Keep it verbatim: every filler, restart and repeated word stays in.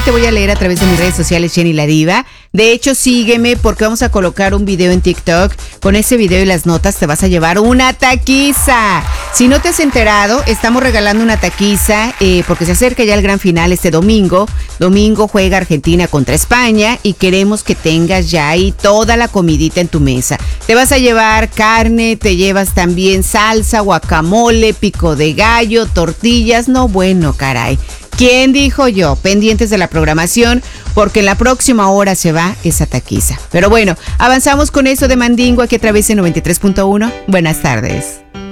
te voy a leer a través de mis redes sociales, Jenny la Diva. De hecho, sígueme porque vamos a colocar un video en TikTok. Con ese video y las notas te vas a llevar una taquiza. Si no te has enterado, estamos regalando una taquiza eh, porque se acerca ya el gran final este domingo. Domingo juega Argentina contra España y queremos que tengas ya ahí toda la comidita en tu mesa. Te vas a llevar carne, te llevas también salsa, guacamole, pico de gallo, tortillas. No, bueno, caray. ¿Quién dijo yo? Pendientes de la programación, porque en la próxima hora se va esa taquiza. Pero bueno, avanzamos con eso de Mandingo aquí a través de noventa y tres punto uno. Buenas tardes.